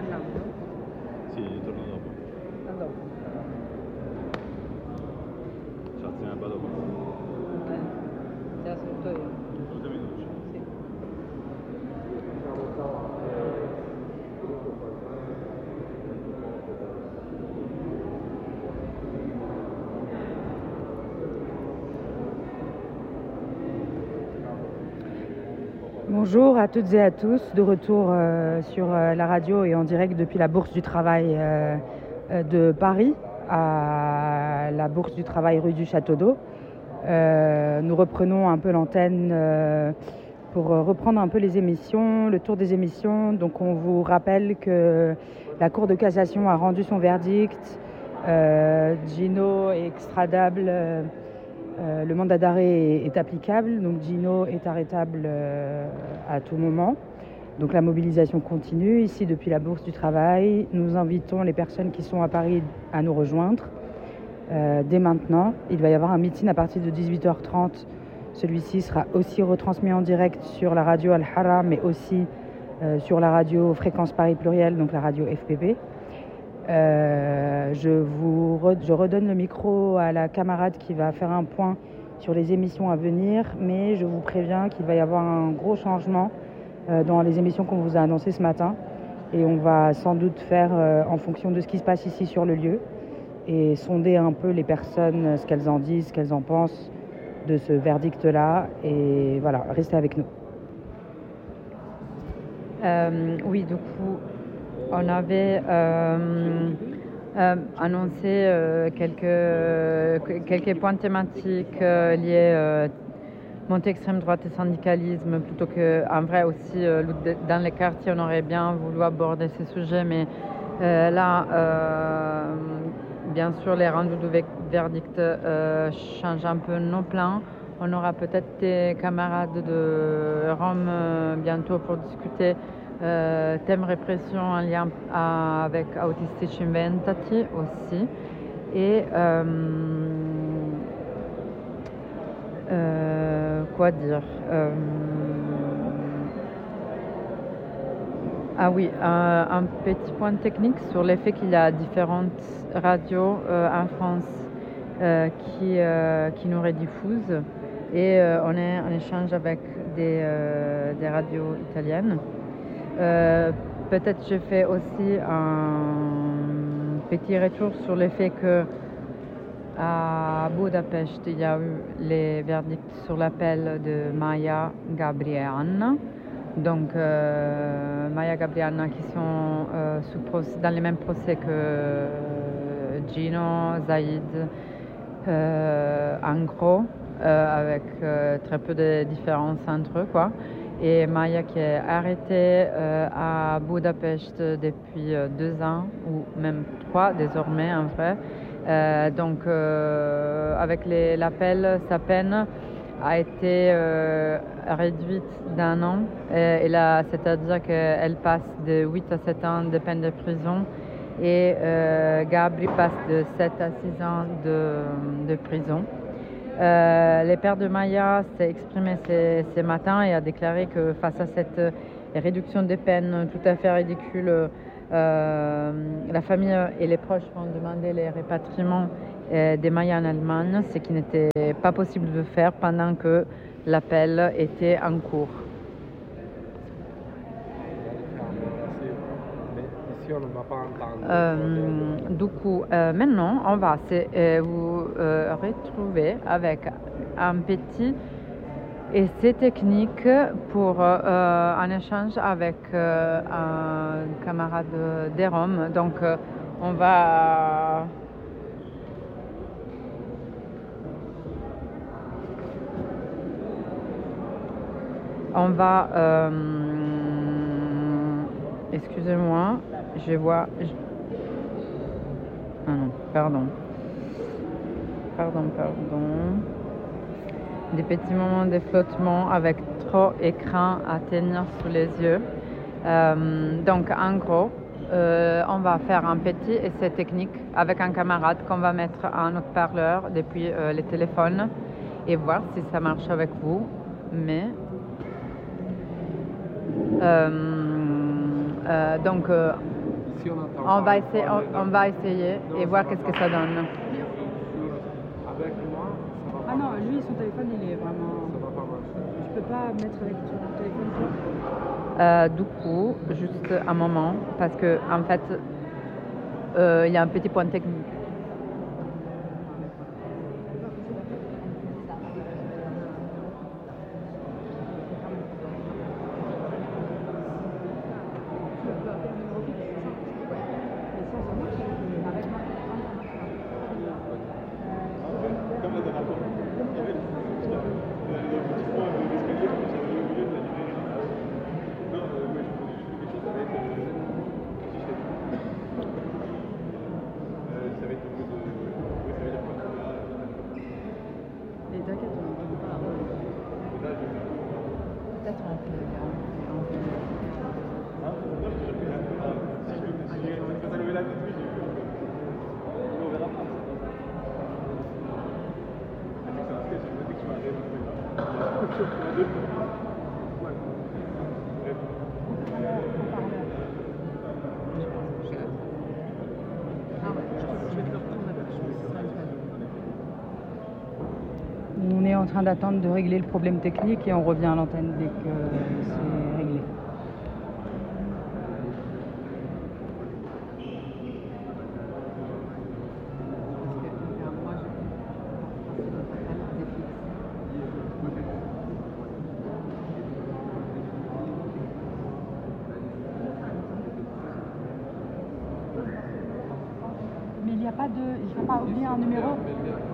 andando? Sì, torno dopo. Dopo. Ci alziamo dopo. Te la saluto io. Tutti minuti. Sì. Bonjour à toutes et à tous, de retour sur la radio et en direct depuis la Bourse du Travail de Paris, à la Bourse du Travail rue du Château d'Eau. Nous reprenons un peu l'antenne pour reprendre un peu les émissions, le tour des émissions. Donc on vous rappelle que la Cour de cassation a rendu son verdict. Gino est extradable. Le mandat d'arrêt est applicable, donc Gino est arrêtable à tout moment. Donc la mobilisation continue ici depuis la Bourse du Travail. Nous invitons les personnes qui sont à Paris à nous rejoindre dès maintenant. Il va y avoir un meeting à partir de 18h30. Celui-ci sera aussi retransmis en direct sur la radio Al-Hara, mais aussi sur la radio Fréquence Paris Pluriel, donc la radio FPP. Je redonne le micro à la camarade qui va faire un point sur les émissions à venir, mais je vous préviens qu'il va y avoir un gros changement dans les émissions qu'on vous a annoncées ce matin, et on va sans doute faire en fonction de ce qui se passe ici sur le lieu et sonder un peu les personnes, ce qu'elles en disent, ce qu'elles en pensent de ce verdict-là, et voilà, restez avec nous. Oui, du coup, on avait annoncé quelques points thématiques liés montée extrême droite et syndicalisme, plutôt qu'en vrai aussi dans les quartiers on aurait bien voulu aborder ces sujets, mais là bien sûr les rendus de verdict changent un peu nos plans. On aura peut-être des camarades de Rome bientôt pour discuter thème répression en lien avec Autistici Inventati aussi, et quoi dire, ah oui, un petit point technique sur l'effet qu'il y a différentes radios en France qui nous rediffusent, et on est en échange avec des radios italiennes. Peut-être je fais aussi un petit retour sur le fait que à Budapest il y a eu les verdicts sur l'appel de Maya Gabrianna. Donc Maya Gabrianna qui sont dans les mêmes procès que Gino, Zaïd, en gros, avec très peu de différences entre eux, quoi. Et Maya qui est arrêtée à Budapest depuis 2 ans, ou même 3 désormais en vrai. Donc avec l'appel, sa peine a été réduite d'1 an, et là, c'est-à-dire qu'elle passe de 8 à 7 ans de peine de prison, et Gabri passe de 7 à 6 ans de prison. Le père de Maya s'est exprimé ce matin et a déclaré que face à cette réduction des peines tout à fait ridicule, la famille et les proches vont demander les rapatriements des Maya en Allemagne, ce qui n'était pas possible de faire pendant que l'appel était en cours. Du coup, maintenant, on va vous retrouver avec un petit essai technique pour un échange avec un camarade des Roms. Donc, on va... excusez-moi, je vois... Ah non, pardon. Des petits moments de flottement avec trop d'écran à tenir sous les yeux. Donc, en gros, on va faire un petit essai technique avec un camarade qu'on va mettre en haut-parleur depuis les téléphones et voir si ça marche avec vous. Mais... donc, Si on entend On va pas essayer, parler on va essayer Non, et ça voir va qu'est-ce pas. que ça donne. Avec moi, ça va pas Ah non, marcher. lui, son téléphone, il est vraiment. Ça va pas marcher. Je peux pas mettre avec ton téléphone, Du coup, juste un moment, parce que en fait, il y a un petit point technique. Comme la dernière fois. Il y avait le petit point d'escalier, comme j'avais oublié de l'allumer. Non, ouais, je faisais quelque chose avec. Ça va être au bout de. Oui, ça veut dire quoi? Et t'inquiète, on ne pas. Là, je vais. Peut-être on peut. Hein? Non, je te jure que si ça levait la tête, oui, j'ai vu. On verra. C'est un sketch, je me dis que tu m'as rêvé. On est en train d'attendre de régler le problème technique et on revient à l'antenne dès que c'est réglé. Mais il n'y a pas de. Il ne faut pas oublier un numéro.